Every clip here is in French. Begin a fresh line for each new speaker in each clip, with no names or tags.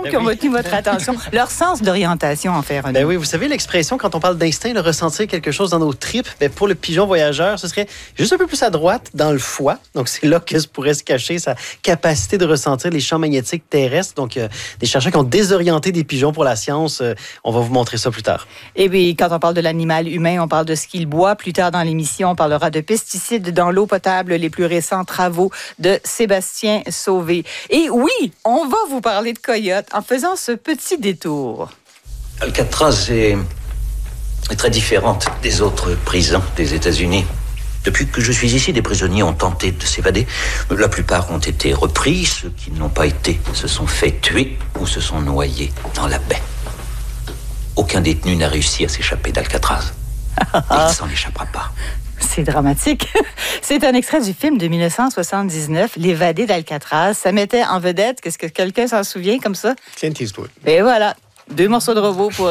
qui ont retenu votre attention. Leur sens d'orientation, en fait, Renaud.
Oui, vous savez l'expression, quand on parle d'instinct, de ressentir quelque chose dans nos tripes, pour le pigeon voyageur, ce serait juste un peu plus à droite, dans le foie. Donc, c'est là que pourrait se cacher sa capacité de ressentir les champs magnétiques terrestres. Donc, des chercheurs qui ont désorienté des pigeons pour la science. On va vous montrer ça plus tard.
Et bien, quand on parle de l'animal humain, on parle de ce qu'il boit. Plus tard dans l'émission, on parlera de pesticides dans l'eau potable, les plus récents travaux de Sébastien Sauvé. Et oui, on va vous parler de coyotes en faisant ce petit détour.
Alcatraz est très différente des autres prisons des États-Unis. Depuis que je suis ici, des prisonniers ont tenté de s'évader. La plupart ont été repris. Ceux qui n'ont pas été se sont fait tuer ou se sont noyés dans la baie. Aucun détenu n'a réussi à s'échapper d'Alcatraz. Et il s'en échappera pas.
C'est dramatique. C'est un extrait du film de 1979, L'évadé d'Alcatraz. Ça mettait en vedette, qu'est-ce que quelqu'un s'en souvient comme ça?
Clint Eastwood.
Et voilà. 2 morceaux de robot pour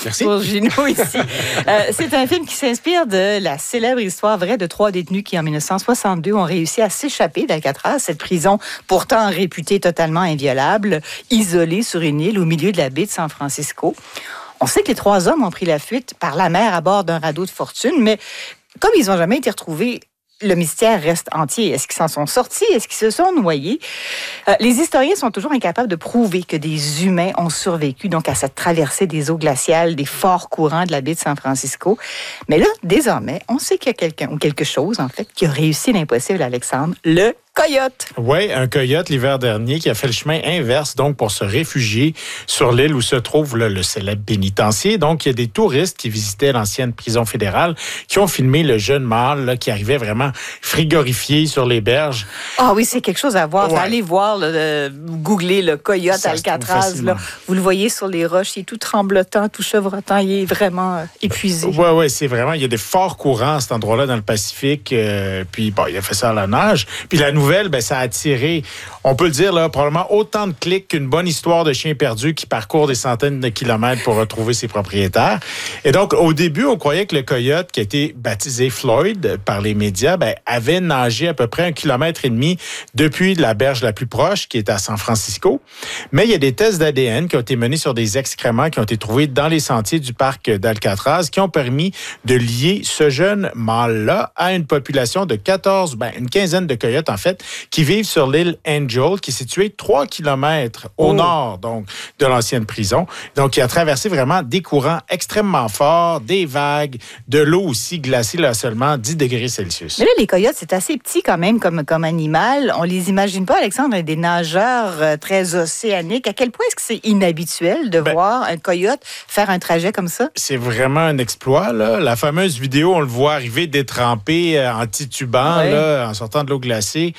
Gino ici. C'est un film qui s'inspire de la célèbre histoire vraie de 3 détenus qui, en 1962, ont réussi à s'échapper d'Alcatraz, cette prison pourtant réputée totalement inviolable, isolée sur une île au milieu de la baie de San Francisco. On sait que les 3 hommes ont pris la fuite par la mer à bord d'un radeau de fortune, mais comme ils n'ont jamais été retrouvés, le mystère reste entier. Est-ce qu'ils s'en sont sortis? Est-ce qu'ils se sont noyés? Les historiens sont toujours incapables de prouver que des humains ont survécu donc à cette traversée des eaux glaciales, des forts courants de la baie de San Francisco. Mais là, désormais, on sait qu'il y a quelqu'un ou quelque chose, en fait, qui a réussi l'impossible, Alexandre, le coyote.
Oui, un coyote l'hiver dernier qui a fait le chemin inverse, donc pour se réfugier sur l'île où se trouve le célèbre pénitencier. Donc, il y a des touristes qui visitaient l'ancienne prison fédérale qui ont filmé le jeune mâle là, qui arrivait vraiment frigorifié sur les berges.
Ah oui, c'est quelque chose à voir.
Ouais.
Allez voir, googler le coyote
Ça,
Alcatraz. Là. Vous le voyez sur les roches, il est tout tremblotant, tout chevrotant, il est vraiment épuisé.
Oui, c'est vraiment, il y a des forts courants à cet endroit-là dans le Pacifique. Puis, bon, il a fait ça à la nage. Puis la nouvelle, ça a attiré, on peut le dire, là, probablement autant de clics qu'une bonne histoire de chien perdu qui parcourt des centaines de kilomètres pour retrouver ses propriétaires. Et donc, au début, on croyait que le coyote, qui a été baptisé Floyd par les médias, avait nagé à peu près 1,5 kilomètre depuis la berge la plus proche, qui est à San Francisco. Mais il y a des tests d'ADN qui ont été menés sur des excréments qui ont été trouvés dans les sentiers du parc d'Alcatraz, qui ont permis de lier ce jeune mâle-là à une population de une quinzaine de coyotes, en fait, qui vivent sur l'île Angel, qui est située 3 kilomètres au nord, donc, de l'ancienne prison. Donc, il a traversé vraiment des courants extrêmement forts, des vagues, de l'eau aussi glacée là, à seulement 10 degrés Celsius.
Mais là, les coyotes, c'est assez petit quand même comme animal. On les imagine pas, Alexandre, des nageurs très océaniques. À quel point est-ce que c'est inhabituel de voir un coyote faire un trajet comme ça?
C'est vraiment un exploit, là. La fameuse vidéo, on le voit arriver détrempé en titubant, là, en sortant de l'eau glacée.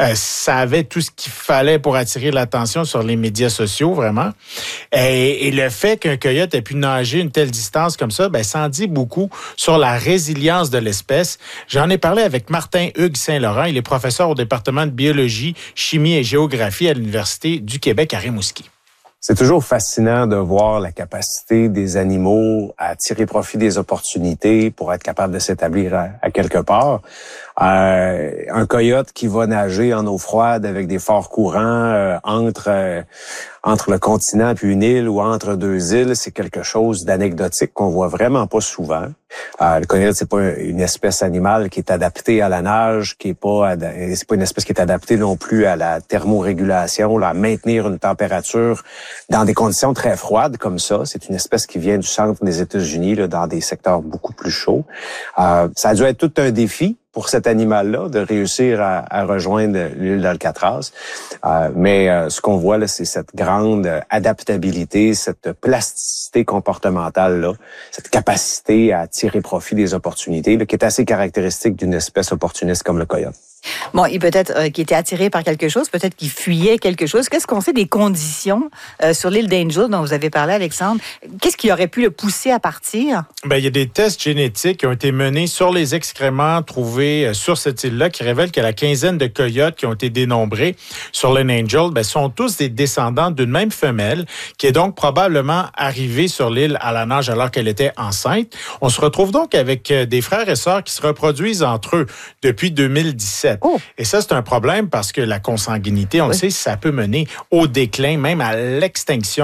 Ça avait tout ce qu'il fallait pour attirer l'attention sur les médias sociaux, vraiment. Et le fait qu'un coyote ait pu nager une telle distance comme ça, ça en dit beaucoup sur la résilience de l'espèce. J'en ai parlé avec Martin Hugues Saint-Laurent. Il est professeur au département de biologie, chimie et géographie à l'Université du Québec à Rimouski.
C'est toujours fascinant de voir la capacité des animaux à tirer profit des opportunités pour être capable de s'établir à quelque part. Un coyote qui va nager en eau froide avec des forts courants entre le continent puis une île ou entre 2 îles, c'est quelque chose d'anecdotique qu'on voit vraiment pas souvent. Le coyote, c'est pas une espèce animale qui est adaptée à la nage, c'est pas une espèce qui est adaptée non plus à la thermorégulation, là, à maintenir une température dans des conditions très froides comme ça. C'est une espèce qui vient du centre des États-Unis, là, dans des secteurs beaucoup plus chauds. Ça a dû être tout un défi pour cet animal-là de réussir à rejoindre l'île d'Alcatraz. Mais ce qu'on voit là, c'est cette grande adaptabilité, cette plasticité comportementale-là, cette capacité à tirer profit des opportunités, là, qui est assez caractéristique d'une espèce opportuniste comme le coyote.
Bon, il peut-être qu'il était attiré par quelque chose, peut-être qu'il fuyait quelque chose. Qu'est-ce qu'on sait des conditions sur l'île d'Angel dont vous avez parlé, Alexandre? Qu'est-ce qui aurait pu le pousser à partir? Il
y a des tests génétiques qui ont été menés sur les excréments trouvés sur cette île-là qui révèlent que la quinzaine de coyotes qui ont été dénombrés sur l'île Angel sont tous des descendants d'une même femelle qui est donc probablement arrivée sur l'île à la nage alors qu'elle était enceinte. On se retrouve donc avec des frères et sœurs qui se reproduisent entre eux depuis 2017.
Oh.
Et ça, c'est un problème parce que la consanguinité, on le sait, ça peut mener au déclin, même à l'extinction